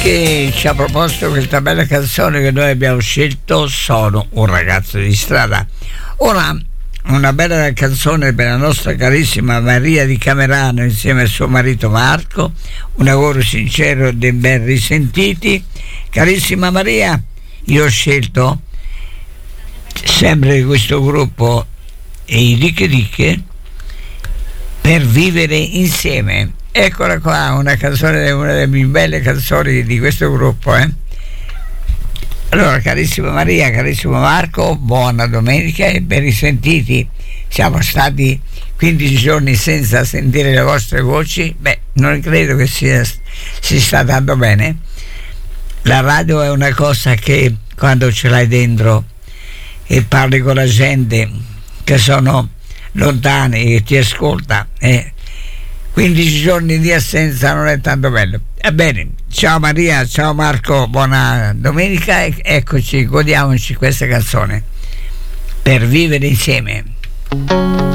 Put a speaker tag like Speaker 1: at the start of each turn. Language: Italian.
Speaker 1: che ci ha proposto questa bella canzone che noi abbiamo scelto, Sono un ragazzo di strada. Ora una bella canzone per la nostra carissima Maria di Camerano insieme al suo marito Marco, un auguro sincero dei ben risentiti. Carissima Maria, io ho scelto sempre questo gruppo e i Ricche Ricche, Per vivere insieme. Eccola qua, una canzone, una delle più belle canzoni di questo gruppo, Allora, carissima Maria, carissimo Marco, buona domenica e ben risentiti. Siamo stati 15 giorni senza sentire le vostre voci. Beh, non credo che si sta dando bene. La radio è una cosa che quando ce l'hai dentro e parli con la gente che sono lontani e ti ascolta, 15 giorni di assenza non è tanto bello. Ebbene, ciao Maria, ciao Marco, buona domenica e eccoci, godiamoci questa canzone, Per vivere insieme.